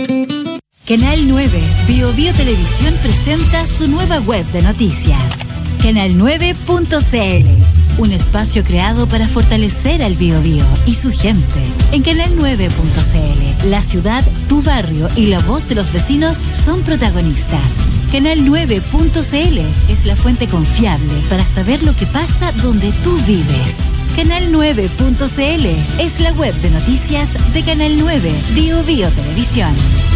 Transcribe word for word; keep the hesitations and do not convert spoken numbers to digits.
Canal nueve Bio Bio Televisión presenta su nueva web de noticias, canal nueve punto c l, un espacio creado para fortalecer al Bio Bio y su gente. En canal nueve punto c l, la ciudad, tu barrio y la voz de los vecinos son protagonistas. canal nueve punto c l es la fuente confiable para saber lo que pasa donde tú vives. canal nueve punto c l es la web de noticias de Canal nueve Bio Bio Televisión.